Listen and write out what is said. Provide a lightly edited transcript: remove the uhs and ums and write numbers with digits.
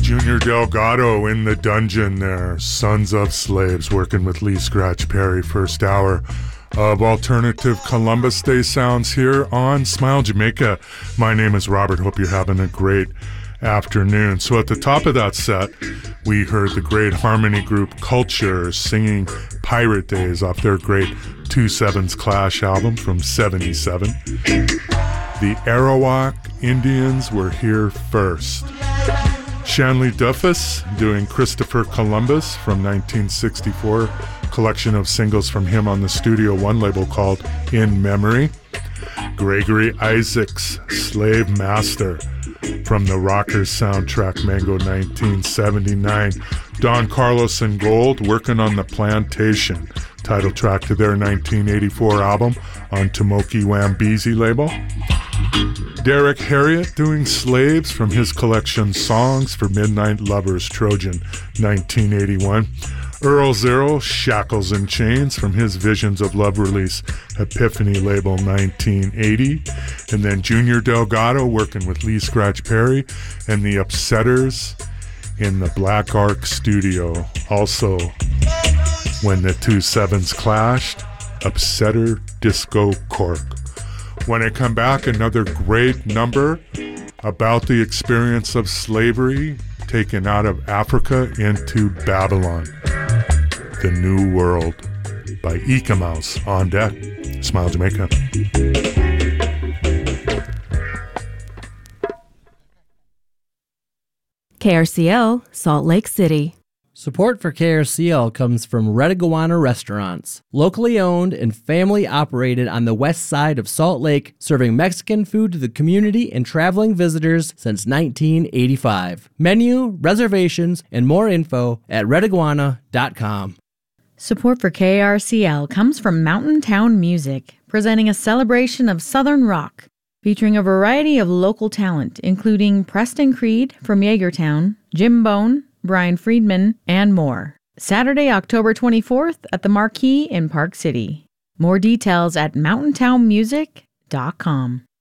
Junior Delgado in the dungeon there. Sons of Slaves working with Lee Scratch Perry. First hour of alternative Columbus Day sounds here on Smile Jamaica. My name is Robert. Hope you're having a great afternoon. So at the top of that set, we heard the great harmony group Culture singing Pirate Days off their great 2/7's Clash album from 77. The Arawak Indians were here first. Shanley Duffus doing Christopher Columbus from 1964, collection of singles from him on the Studio One label called In Memory. Gregory Isaacs, Slave Master from the Rockers soundtrack Mango 1979. Don Carlos and Gold working on The Plantation, title track to their 1984 album on Tomoki Wambezi label. Derek Harriott doing Slaves from his collection Songs for Midnight Lovers, Trojan 1981. Earl Zero, Shackles and Chains from his Visions of Love release, Epiphany label 1980. And then Junior Delgado working with Lee Scratch Perry and the Upsetters in the Black Ark studio. Also, when the 2/7's clashed, Upsetter Disco Cork. When I come back, another great number about the experience of slavery taken out of Africa into Babylon. The New World by Eek-A-Mouse on deck. Smile Jamaica. KRCL, Salt Lake City. Support for KRCL comes from Red Iguana Restaurants, locally owned and family operated on the west side of Salt Lake, serving Mexican food to the community and traveling visitors since 1985. Menu, reservations, and more info at rediguana.com. Support for KRCL comes from Mountain Town Music, presenting a celebration of Southern rock, featuring a variety of local talent, including Preston Creed from Yeagertown, Jim Bone, Brian Friedman, and more. Saturday, October 24th at the Marquee in Park City. More details at mountaintownmusic.com.